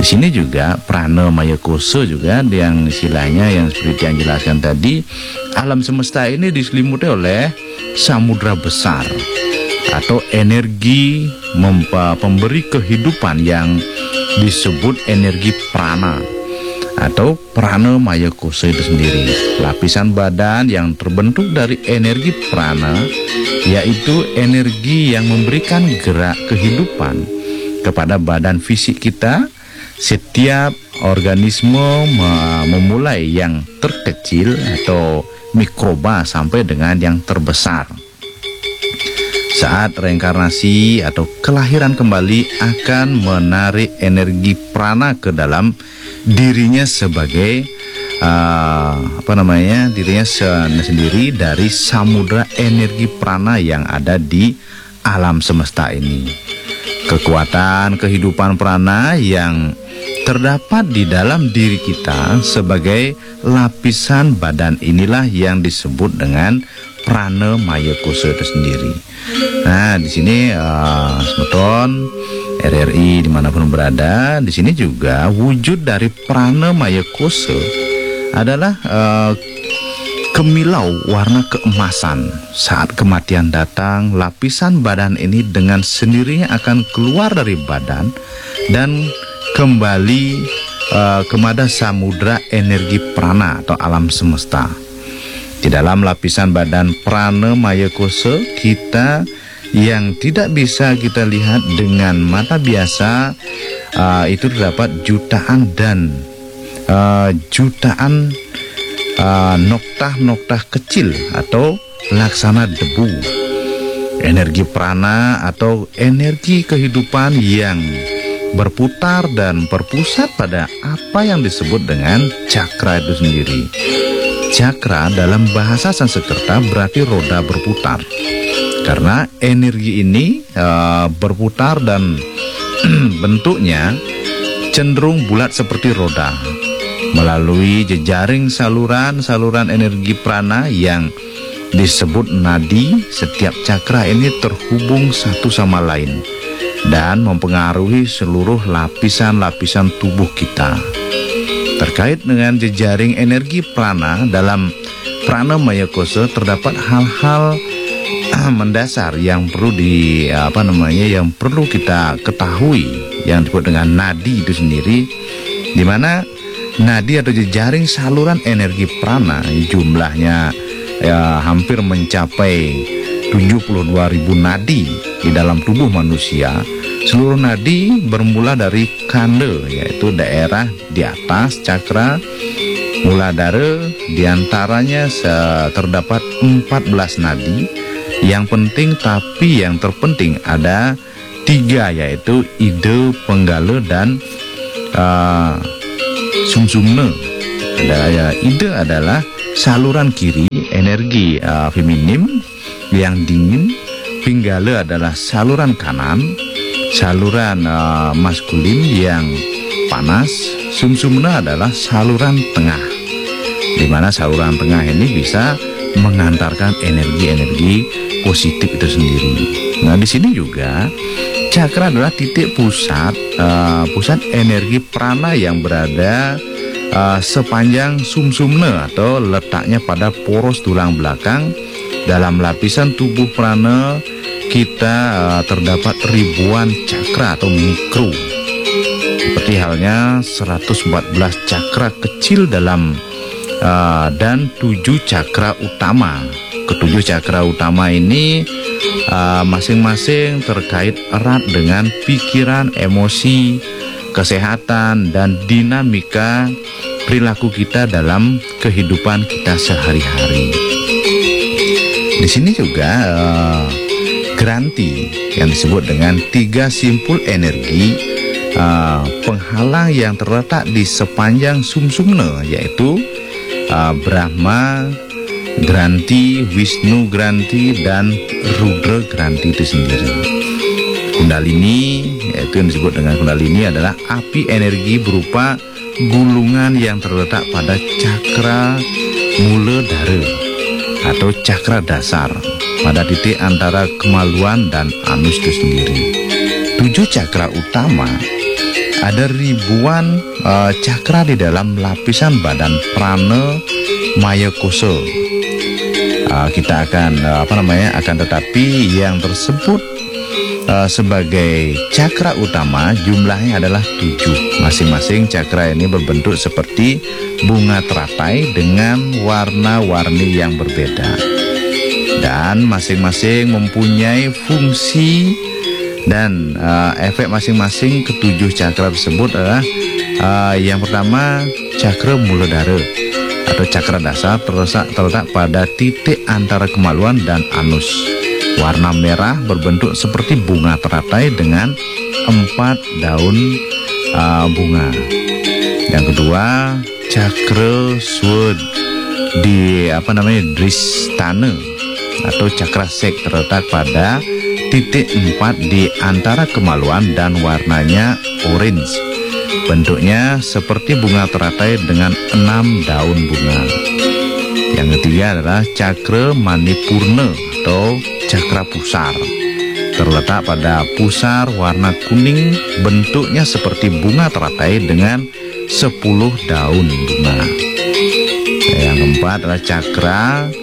Di sini juga prana maya kosa juga yang istilahnya yang seperti yang jelaskan tadi, alam semesta ini diselimuti oleh samudra besar atau energi pemberi kehidupan yang disebut energi prana atau prana maya kosa itu sendiri. Lapisan badan yang terbentuk dari energi prana, yaitu energi yang memberikan gerak kehidupan kepada badan fisik kita. Setiap organisme memulai yang terkecil atau mikroba sampai dengan yang terbesar. Saat reinkarnasi atau kelahiran kembali akan menarik energi prana ke dalam dirinya sebagai dirinya sendiri dari samudra energi prana yang ada di alam semesta ini. Kekuatan kehidupan prana yang terdapat di dalam diri kita sebagai lapisan badan inilah yang disebut dengan prana maya kosa itu sendiri. Nah, di sini Semeton RRI dimanapun berada, di sini juga wujud dari prana maya kosa adalah kemilau warna keemasan. Saat kematian datang, lapisan badan ini dengan sendirinya akan keluar dari badan dan kembali kepada samudra energi prana atau alam semesta. Di dalam lapisan badan prana maya kosa kita yang tidak bisa kita lihat dengan mata biasa, itu terdapat jutaan dan jutaan noktah-noktah kecil atau laksana debu. Energi prana atau energi kehidupan yang berputar dan berpusat pada apa yang disebut dengan cakra itu sendiri. Cakra dalam bahasa Sanskerta berarti roda berputar. Karena energi ini berputar dan bentuknya cenderung bulat seperti roda. Melalui jejaring saluran energi prana yang disebut nadi, setiap cakra ini terhubung satu sama lain dan mempengaruhi seluruh lapisan-lapisan tubuh kita. Terkait dengan jejaring energi prana dalam prana maya kosa terdapat hal-hal mendasar yang perlu yang perlu kita ketahui yang disebut dengan nadi itu sendiri, di mana nadi atau jejaring saluran energi prana jumlahnya hampir mencapai 72.000 nadi di dalam tubuh manusia. Seluruh nadi bermula dari kanda, yaitu daerah di atas cakra muladhara. Diantaranya terdapat 14 nadi. Yang penting tapi yang terpenting ada 3, yaitu ida, penggala, dan sumsumna. Ida adalah saluran kiri energi feminim yang dingin, pinggala adalah saluran kanan, saluran maskulin yang panas, sumsumna adalah saluran tengah, di mana saluran tengah ini bisa mengantarkan energi-energi positif itu sendiri. Nah, di sini juga cakra adalah titik pusat energi prana yang berada sepanjang sumsumna atau letaknya pada poros tulang belakang. Dalam lapisan tubuh prana kita terdapat ribuan cakra atau mikro, seperti halnya 114 cakra kecil dalam dan 7 cakra utama. Ketujuh cakra utama ini masing-masing terkait erat dengan pikiran, emosi, kesehatan, dan dinamika perilaku kita dalam kehidupan kita sehari-hari. Di sini juga granti yang disebut dengan 3 simpul energi penghalang yang terletak di sepanjang sumsumna, yaitu Brahma Granti, Wisnu Granti, dan Rudra Granti itu sendiri. Kundalini, yaitu yang disebut dengan kundalini, adalah api energi berupa gulungan yang terletak pada cakra muladhara atau cakra dasar pada titik antara kemaluan dan anus itu sendiri. 7 cakra utama ada ribuan cakra di dalam lapisan badan prana maya kosa. Kita akan akan tetapi yang tersebut sebagai cakra utama jumlahnya adalah 7. Masing-masing cakra ini berbentuk seperti bunga teratai dengan warna-warni yang berbeda, dan masing-masing mempunyai fungsi dan efek masing-masing. Ketujuh cakra tersebut adalah yang pertama, cakra muladhara atau cakra dasar terletak pada titik antara kemaluan dan anus. Warna merah, berbentuk seperti bunga teratai dengan 4 daun bunga. Yang kedua, cakra Swadhisthana atau cakra sek, terletak pada titik 4 di antara kemaluan dan warnanya orange. Bentuknya seperti bunga teratai dengan 6 daun bunga. Yang ketiga adalah cakra manipurna atau cakra pusar, terletak pada pusar warna kuning, bentuknya seperti bunga teratai dengan 10 daun bunga. Yang keempat adalah cakra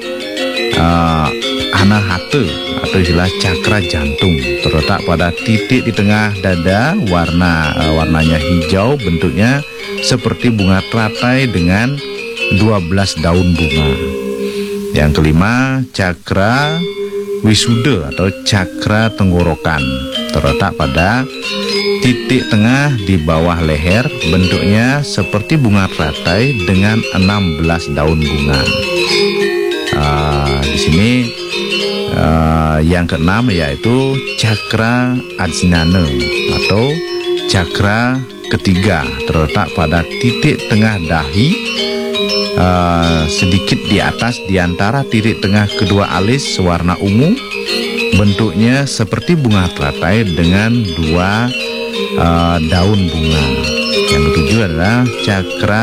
anahata atau istilah cakra jantung, terletak pada titik di tengah dada, warnanya hijau, bentuknya seperti bunga teratai dengan 12 daun bunga. Yang kelima, cakra wisuda atau cakra tenggorokan, terletak pada titik tengah di bawah leher, bentuknya seperti bunga teratai dengan 16 daun bunga. Di sini yang keenam yaitu cakra ajnana atau cakra ketiga, terletak pada titik tengah dahi, sedikit di atas di antara titik tengah kedua alis, warna ungu, bentuknya seperti bunga teratai dengan 2 daun bunga. Yang ketujuh adalah cakra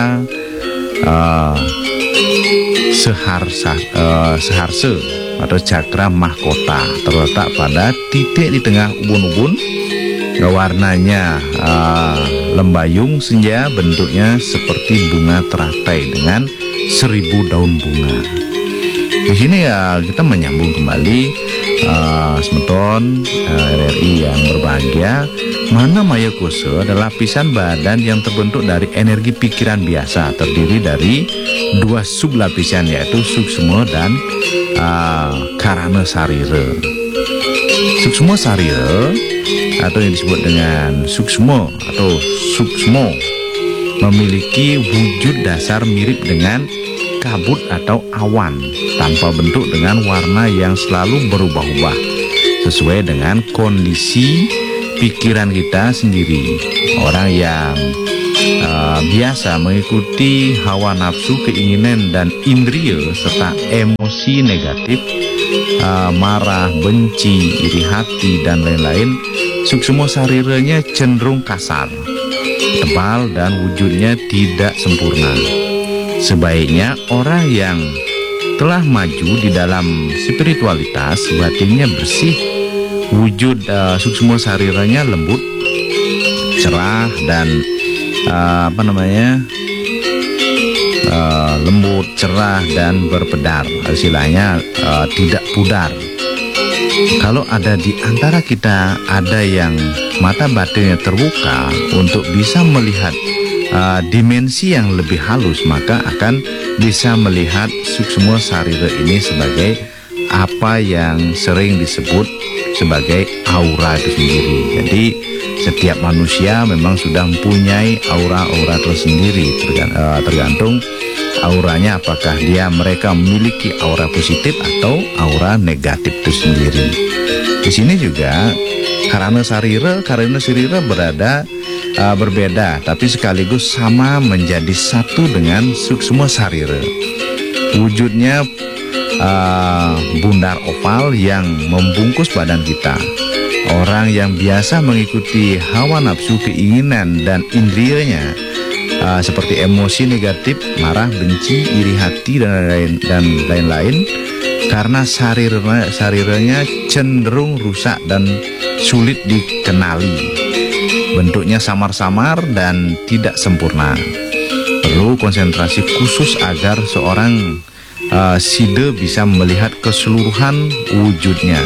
seharsa atau cakra mahkota, terletak pada titik di tengah ubun-ubun, warnanya lembayung senja, bentuknya seperti bunga teratai dengan 1000 daun bunga. Di sini ya kita menyambung kembali semeton RRI yang berbahagia. Mana maya kosa adalah lapisan badan yang terbentuk dari energi pikiran biasa, terdiri dari 2 sublapisan yaitu suksma dan karana sarira. Suksma sarira atau yang disebut dengan suksma atau suksmo memiliki wujud dasar mirip dengan kabut atau awan tanpa bentuk dengan warna yang selalu berubah-ubah sesuai dengan kondisi pikiran kita sendiri. Orang yang biasa mengikuti hawa nafsu, keinginan dan indria serta emosi negatif, marah, benci, iri hati dan lain-lain, suksma sariranya cenderung kasar, tebal dan wujudnya tidak sempurna. Sebaiknya orang yang telah maju di dalam spiritualitas, batinnya bersih, wujud suksma sariranya lembut, cerah dan lembut, cerah dan berpedar, istilahnya tidak pudar. Kalau ada di antara kita ada yang mata batinnya terbuka untuk bisa melihat dimensi yang lebih halus, maka akan bisa melihat suksma sarira ini sebagai apa yang sering disebut sebagai aura itu sendiri. Jadi setiap manusia memang sudah mempunyai aura-aura tersendiri, tergantung auranya, apakah mereka memiliki aura positif atau aura negatif itu sendiri. Di sini juga karana sarira berbeda tapi sekaligus sama menjadi satu dengan suksma sarira. Wujudnya bundar oval yang membungkus badan kita. Orang yang biasa mengikuti hawa nafsu, keinginan dan indrianya seperti emosi negatif, marah, benci, iri hati dan lain-lain, karena sariranya cenderung rusak dan sulit dikenali. bentuknya samar-samar dan tidak sempurna. Perlu konsentrasi khusus agar seorang sida bisa melihat keseluruhan wujudnya.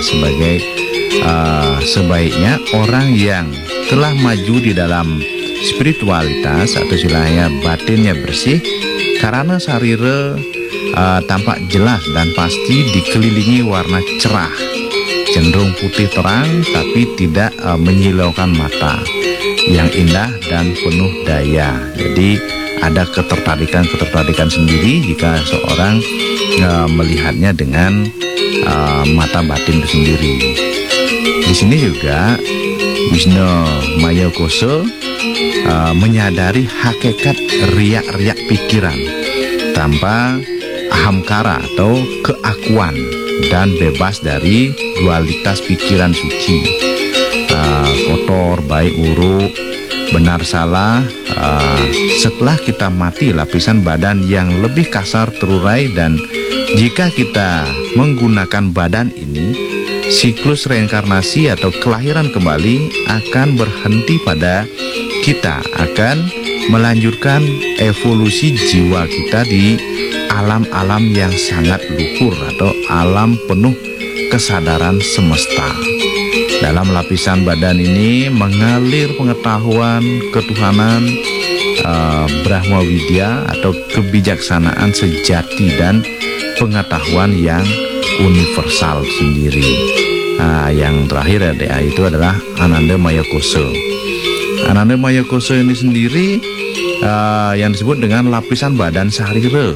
Sebaiknya orang yang telah maju di dalam spiritualitas atau istilahnya batinnya bersih, karena sarira tampak jelas dan pasti dikelilingi warna cerah, cenderung putih terang tapi tidak menyilaukan mata, yang indah dan penuh daya. Jadi ada ketertarikan sendiri jika seorang melihatnya dengan mata batin itu sendiri. Di sini juga Wisnu Maya Koso menyadari hakikat riak-riak pikiran tanpa ahamkara atau keakuan, dan bebas dari dualitas pikiran suci, kotor, baik, buruk, benar, salah. Setelah kita mati, lapisan badan yang lebih kasar terurai, dan jika kita menggunakan badan ini, siklus reinkarnasi atau kelahiran kembali akan berhenti pada kita, akan melanjutkan evolusi jiwa kita di alam-alam yang sangat luhur atau alam penuh kesadaran semesta. Dalam lapisan badan ini mengalir pengetahuan ketuhanan, Brahma Widya atau kebijaksanaan sejati dan pengetahuan yang universal sendiri. Yang terakhir itu adalah Ananda Maya Koso. Ananda Maya Koso ini sendiri yang disebut dengan lapisan badan sarira.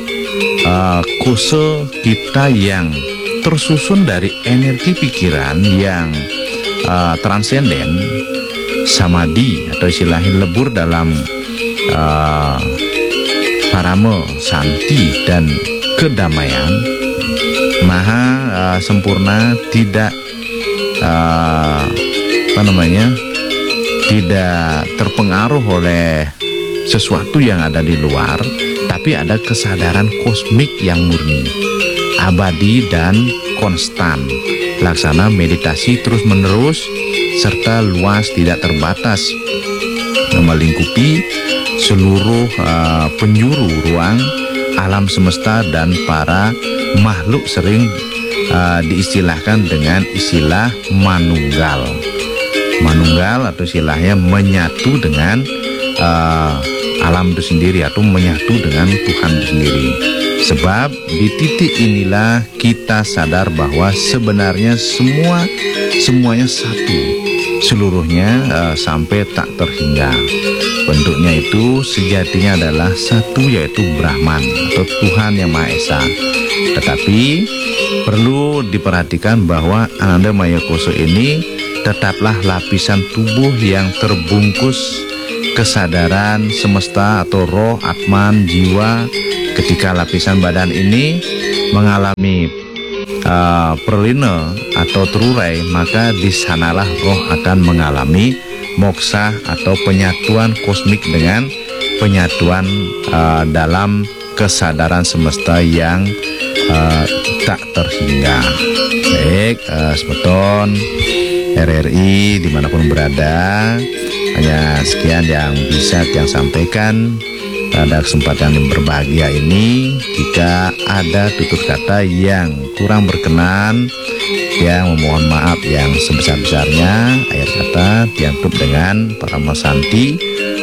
Koso kita yang tersusun dari energi pikiran yang transenden, samadhi atau istilahnya lebur dalam parama, santi dan kedamaian, maha sempurna, tidak tidak terpengaruh oleh sesuatu yang ada di luar, tapi ada kesadaran kosmik yang murni, abadi dan konstan. Laksana meditasi terus-menerus serta luas, tidak terbatas, melingkupi seluruh penjuru ruang alam semesta dan para makhluk, sering diistilahkan dengan istilah manunggal. Manunggal atau istilahnya menyatu dengan alam itu sendiri atau menyatu dengan Tuhan itu sendiri. Sebab di titik inilah kita sadar bahwa sebenarnya semuanya satu, seluruhnya sampai tak terhingga. Bentuknya itu sejatinya adalah satu, yaitu Brahman atau Tuhan Yang Maha Esa. Tetapi perlu diperhatikan bahwa Ananda Maya Koso ini tetaplah lapisan tubuh yang terbungkus kesadaran semesta atau roh, atman, jiwa. Ketika lapisan badan ini mengalami perlina atau terurai, maka di sanalah roh akan mengalami moksa atau penyatuan kosmik dengan penyatuan dalam kesadaran semesta yang tak terhingga. Baik, semeton RRI dimanapun berada, hanya sekian yang bisa yang sampaikan pada kesempatan yang berbahagia ini. Jika ada tutur kata yang kurang berkenan, yang memohon maaf yang sebesar-besarnya. Akhir kata dianggap dengan para masanti